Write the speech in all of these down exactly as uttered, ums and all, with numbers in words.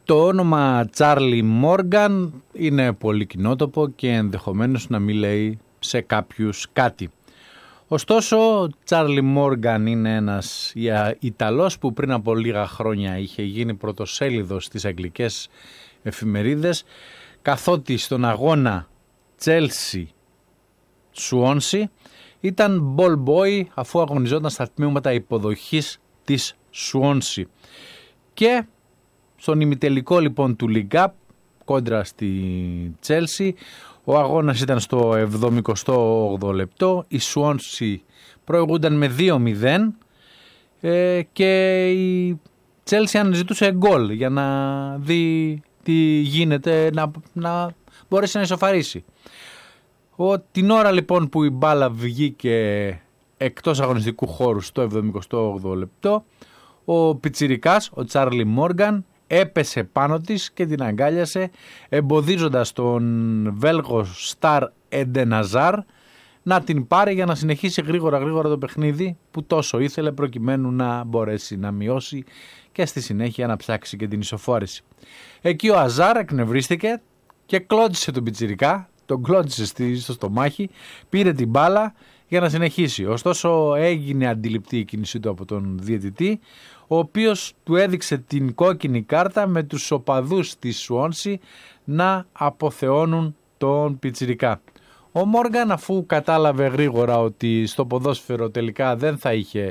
Το όνομα Τσάρλι Μόργαν είναι πολύ κοινότοπο και ενδεχομένως να μην λέει σε κάποιους κάτι. Ωστόσο, ο Τσάρλι Μόργαν είναι ένας Ιταλός που πριν από λίγα χρόνια είχε γίνει πρωτοσέλιδος στις αγγλικές εφημερίδες, καθότι στον αγώνα Chelsea Swansea ήταν ball boy αφού αγωνιζόταν στα τμήματα υποδοχής της Swansea. Και στον ημιτελικό λοιπόν του League Cup κόντρα στη Chelsea, ο αγώνας ήταν στο εβδομηκοστό όγδοο λεπτό, η Swansea προηγούνταν με δύο μηδέν ε, και η Chelsea αναζητούσε γκολ για να δει τι γίνεται, να, να μπορέσει να ισοφαρίσει. Ο, την ώρα λοιπόν που η μπάλα βγήκε εκτός αγωνιστικού χώρου στο εβδομηκοστό όγδοο λεπτό, ο πιτσιρικάς, ο Τσάρλι Μόργαν, έπεσε πάνω της και την αγκάλιασε, εμποδίζοντας τον Βέλγο Σταρ Εντεναζάρ να την πάρει για να συνεχίσει γρήγορα γρήγορα το παιχνίδι που τόσο ήθελε, προκειμένου να μπορέσει να μειώσει και στη συνέχεια να ψάξει και την ισοφόρηση. Εκεί ο Αζάρ εκνευρίστηκε και κλώτσισε τον πιτσιρικά, τον κλώτσισε στο στομάχι, πήρε την μπάλα για να συνεχίσει. Ωστόσο έγινε αντιληπτή η κίνησή του από τον διαιτητή, ο οποίος του έδειξε την κόκκινη κάρτα με τους οπαδούς της Σουόνσι να αποθεώνουν τον πιτσιρικά. Ο Μόργαν, αφού κατάλαβε γρήγορα ότι στο ποδόσφαιρο τελικά δεν θα είχε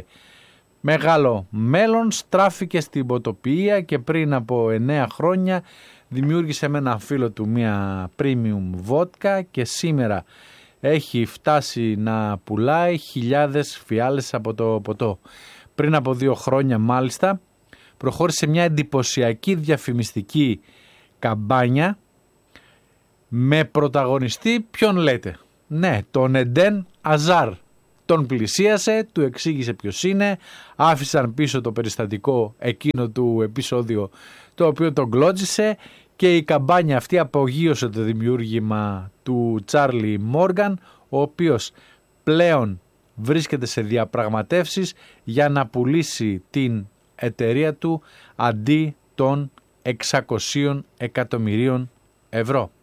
μεγάλο μέλλον, στράφηκε στην ποτοποιία και πριν από εννέα χρόνια δημιούργησε με ένα φίλο του μια premium βότκα και σήμερα έχει φτάσει να πουλάει χιλιάδες φιάλες από το ποτό. Πριν από δύο χρόνια μάλιστα προχώρησε μια εντυπωσιακή διαφημιστική καμπάνια με πρωταγωνιστή ποιον λέτε? Ναι, τον Εντεν Αζάρ. Τον πλησίασε, του εξήγησε ποιος είναι, άφησαν πίσω το περιστατικό εκείνο του επεισόδιο το οποίο τον κλώτσισε και η καμπάνια αυτή απογείωσε το δημιούργημα του Τσάρλι Μόργαν, ο οποίος πλέον βρίσκεται σε διαπραγματεύσεις για να πουλήσει την εταιρεία του αντί των εξακοσίων εκατομμυρίων ευρώ.